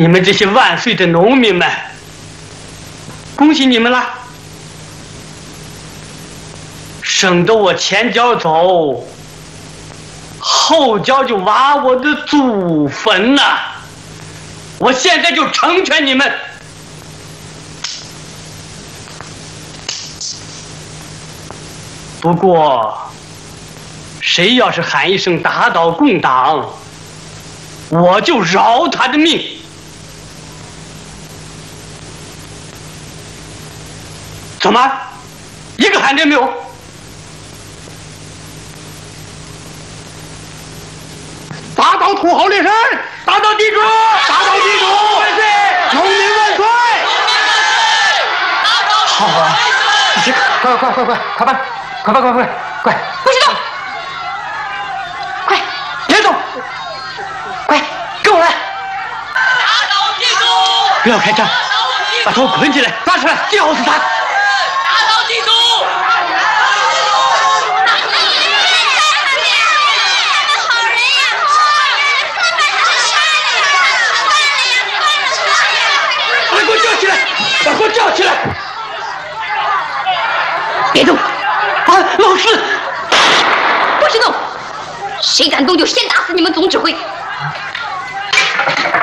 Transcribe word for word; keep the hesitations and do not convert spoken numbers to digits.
你们这些万岁的农民们，恭喜你们了！省得我前脚走，后脚就挖我的祖坟呐！我现在就成全你们。不过，谁要是喊一声打倒共党，我就饶他的命。怎么，一个喊的没有？打倒土豪劣绅，打倒地主，打倒地主，万岁！农民万岁！好啊，这快快快快快办！快快快快快！ 不许动！快， 别动！快，跟我来！ 打倒地主！ 不要开枪，把他捆起来，抓起来，吊死他！ 打倒地主！ 把他给我叫起来！把他给我叫起来！ 别动！ 啊，老师， 不许动！谁敢动就先打死你们总指挥！